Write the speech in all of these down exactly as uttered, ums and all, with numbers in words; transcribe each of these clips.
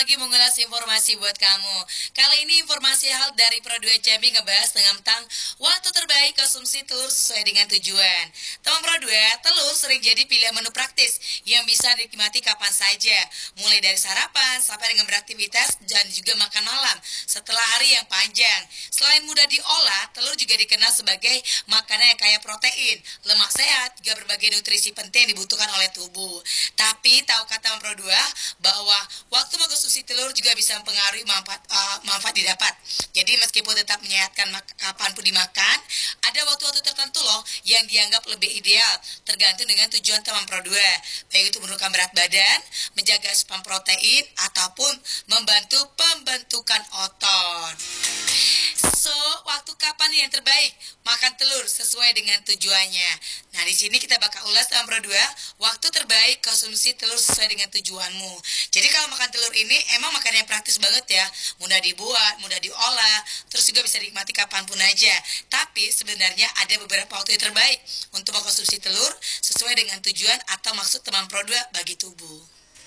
lagi mengulas informasi buat kamu. Kali ini informasi hal dari Pro dua Jambi ngebahas tentang waktu terbaik konsumsi telur sesuai dengan tujuan. Teman Pro dua, telur sering jadi pilihan menu praktis yang bisa dinikmati kapan saja, mulai dari sarapan sampai dengan beraktivitas dan juga makan malam setelah hari yang panjang. Selain mudah diolah, telur juga dikenal sebagai makanan yang kaya protein, lemak sehat, juga berbagai nutrisi penting yang dibutuhkan oleh tubuh. Tapi tahukah teman Pro dua bahwa waktu mengkonsumsi telur juga bisa mempengaruhi manfaat, uh, manfaat didapat. Jadi meskipun tetap menyehatkan kapanpun dimakan, ada waktu-waktu tertentu loh yang dianggap lebih ideal, tergantung dengan tujuan teman Pro dua, baik itu menurunkan berat badan, menjaga asupan protein, ataupun membantu pembentukan otot. So, waktu kapan yang terbaik makan telur sesuai dengan tujuannya? Nah, di sini kita bakal ulas dalam Pro dua, waktu terbaik konsumsi telur sesuai dengan tujuanmu. Jadi kalau makan telur ini emang makanan yang praktis banget ya, mudah dibuat, mudah diolah, terus juga bisa dinikmati kapanpun aja. Tapi sebenarnya ada beberapa waktu yang terbaik untuk mengkonsumsi telur sesuai dengan tujuan atau maksud teman Pro dua bagi tubuh.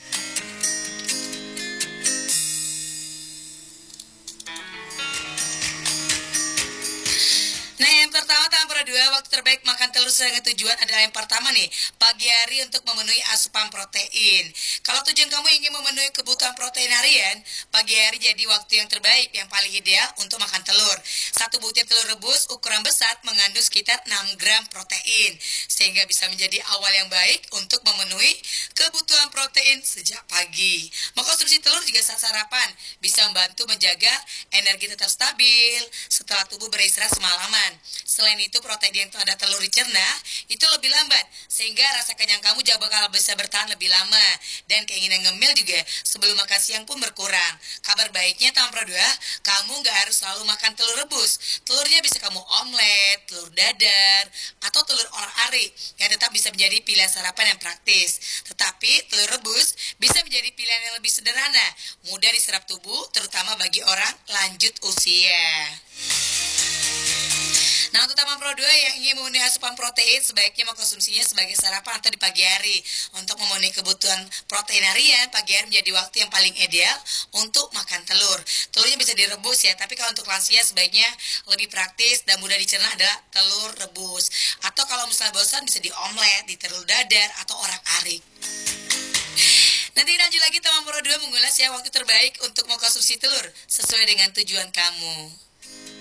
Nah, yang pertama teman Pro dua, waktu terbaik makan telur sesuai dengan tujuan adalah yang pertama nih, pagi hari untuk memenuhi asupan protein. Kalau tujuan kamu ingin memenuhi kebutuhan protein harian, pagi hari jadi waktu yang terbaik, yang paling ideal untuk makan telur. Satu butir telur rebus ukuran besar mengandung sekitar enam gram protein, sehingga bisa menjadi awal yang baik untuk memenuhi kebutuhan protein sejak pagi. Mengkonsumsi telur juga saat sarapan bisa membantu menjaga energi tetap stabil setelah tubuh beristirahat semalaman. Selain itu, protein yang ada telur dicerna itu lebih lambat, sehingga rasa kenyang kamu jauh bakal bisa bertahan lebih lama, dan keinginan ngemil juga sebelum makan siang pun berkurang. Kabar baiknya teman Pro dua, kamu nggak harus selalu makan telur rebus. Telurnya bisa kamu omelet, telur dadar, atau telur orak-arik yang tetap bisa menjadi pilihan sarapan yang praktis. Tetapi telur rebus bisa menjadi pilihan yang lebih sederhana, mudah diserap tubuh, terutama bagi orang lanjut usia. Nah, untuk teman Pro dua yang ingin memenuhi asupan protein, sebaiknya mengkonsumsinya sebagai sarapan atau di pagi hari. Untuk memenuhi kebutuhan protein harian, pagi hari menjadi waktu yang paling ideal untuk makan telur. Telurnya bisa direbus ya, tapi kalau untuk lansia sebaiknya lebih praktis dan mudah dicerna adalah telur rebus. Atau kalau misalnya bosan bisa di omelet, di telur dadar, atau orak-arik. Nanti lanjut lagi teman Pro dua mengulas ya waktu terbaik untuk mengkonsumsi telur sesuai dengan tujuan kamu.